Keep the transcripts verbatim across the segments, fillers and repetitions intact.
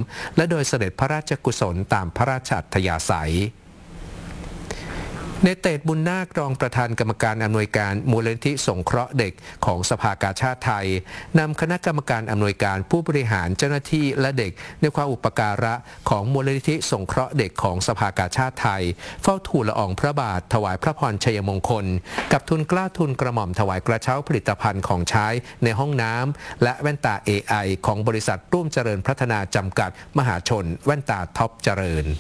และโดยเสด็จพระราชกุศลตามพระราชอัธยาศัยในเตชบุญนาครองประธานกรรมการอำนวยการมูลนิธิสงเคราะห์เด็กของสภากาชาดไทยนำคณะกรรมการอำนวยการผู้บริหารเจ้าหน้าที่และเด็กในความอุปการะของมูลนิธิสงเคราะห์เด็กของสภากาชาดไทยเฝ้าทูลละอองพระบาทถวายพระพรชัยมงคลกับทุนเกล้าทุนกระหม่อมถวายกระเช้าผลิตภัณฑ์ของใช้ในห้องน้ำและแว่นตา เอ ไอ ของบริษัทร่วมเจริญพัฒนาจำกัดมหาชนแว่นตาท็อปเจริญ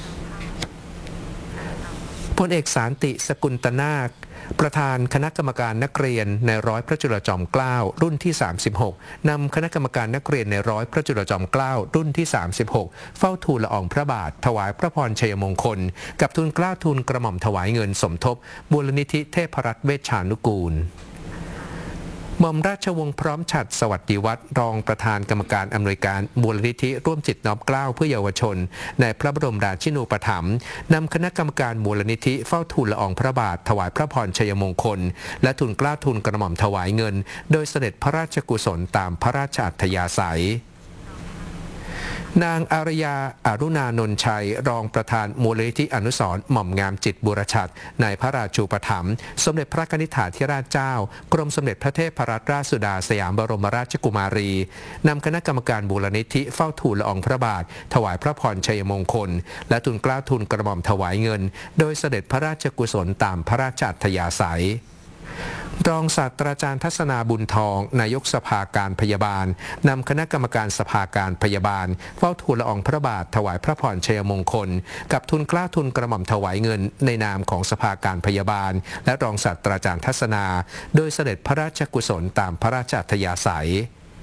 พลเอกสานติสกุลตนาคประธานคณะกรรมการนักเรียนในร้อยพระจุลจอมเกล้ารุ่นที่สามสิบหกนำคณะกรรมการนักเรียนในร้อยพระจุลจอมเกล้ารุ่นที่สามสิบหกเฝ้าทูลละอองพระบาทถวายพระพรชัยมงคลกับทุนเกล้าทุนกระหม่อมถวายเงินสมทบมูลนิธิเทพรัตน์เวชชานุกูลหม่อมราชวงศ์พร้อมฉัตรสวัสดิวัฒน์รองประธานกรรมการอำนวยการมูลนิธิร่วมจิตน้อมเกล้าเพื่อเยาวชนในพระบรมราชินูปถัมภ์นำคณะกรรมการมูลนิธิเฝ้าทูลละอองพระบาทถวายพระพรชัยมงคลและทุนเกล้าทุนกระหม่อมถวายเงินโดยเสด็จพระราชกุศลตามพระราชอัธยาศัยนางอารยาอารุณานนท์ชัยรองประธานมูลนิธิอนุสรณ์หม่อมงามจิตบุรชัดในพระราชูปถัมภ์สมเด็จพระกนิษฐาธิราชเจ้ากรมสมเด็จพระเทพรัตนราชสุดาสยามบรมราชกุมารีนำคณะกรรมการมูลนิธิเฝ้าทูลละอองพระบาทถวายพระพรชัยมงคลและทุนเกล้าทุนกระหม่อมถวายเงินโดยเสด็จพระราชกุศลตามพระราชอัธยาศัยรองศาสตราจารย์ทัศนาบุญทองนายกสภาการพยาบาลนำคณะกรรมการสภาการพยาบาลเฝ้าทูลละอองพระบาทถวายพระพรชัยมงคลกับทุนเกล้าทุนกระหม่อมถวายเงินในนามของสภาการพยาบาลและรองศาสตราจารย์ทัศนาโดยเสด็จพระราชกุศลตามพระราชอัธยาศัย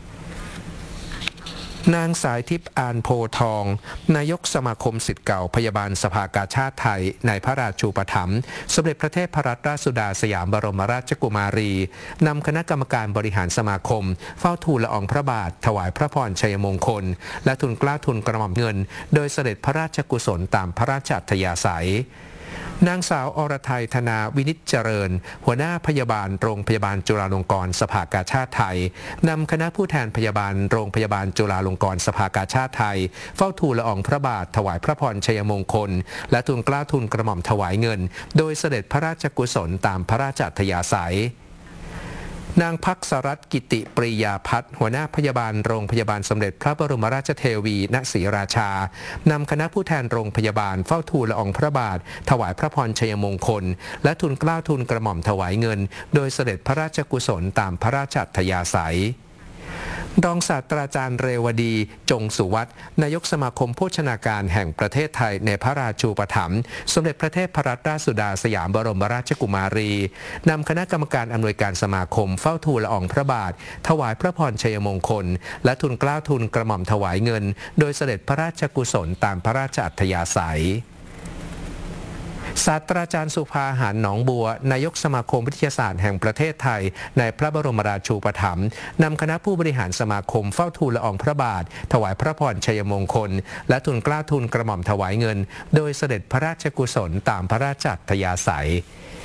นางสายทิพย์อานโพทองนายกสมาคมศิษย์เก่าพยาบาลสภากาชาดไทยในพระราชูปถัมภ์สมเด็จพระเทพรัตนราชสุดาสยามบรมราชกุมารีนำคณะกรรมการบริหารสมาคมเฝ้าทูลละอองพระบาทถวายพระพรชัยมงคลและทุนเกล้าทุนกระหม่อมเงินโดยเสด็จพระราชกุศลตามพระราชอัธยาศัยนางสาวอรไทยธนาวินิจเจริญหัวหน้าพยาบาลโรงพยาบาลจุฬาลงกรณ์สภากาชาดไทยนำคณะผู้แทนพยาบาลโรงพยาบาลจุฬาลงกรณ์สภากาชาดไทยเฝ้าทูลละอองพระบาทถวายพระพรชัยมงคลและทุนเกล้าทุนกระหม่อมถวายเงินโดยเสด็จพระราชกุศลตามพระราชอัธยาศัยนางภักษรัตน์กิติปริยาพัฒน์หัวหน้าพยาบาลโรงพยาบาลสมเด็จพระบรมราชเทวีณศรีราชานำคณะผู้แทนโรงพยาบาลเฝ้าทูลละอองพระบาทถวายพระพรชัยมงคลและทุนเกล้าทุนกระหม่อมถวายเงินโดยเสด็จพระราชกุศลตามพระราชอัธยาศัยรองศาสตราจารย์เรวดีจงสุวัฒน์นายกสมาคมโภชนาการแห่งประเทศไทยในพระราชูปถัมภ์สมเด็จพระเทพรัตนราชสุดาสยามบรมราชกุมารีนำคณะกรรมการอำนวยการสมาคมเฝ้าทูลละอองพระบาทถวายพระพรชัยมงคลและทุนเกล้าทุนกระหม่อมถวายเงินโดยเสด็จพระราชกุศลตามพระราชอัธยาศัยศาสตราจารย์สุภาหารหนองบัวนายกสมาคมวิทยาศาสตร์แห่งประเทศไทยในพระบรมราชูปถัมภ์นำคณะผู้บริหารสมาคมเฝ้าทูลละอองพระบาทถวายพระพรชัยมงคลและทุนเกล้าทุนกระหม่อมถวายเงินโดยเสด็จพระราชกุศลตามพระราชอัธยาศัย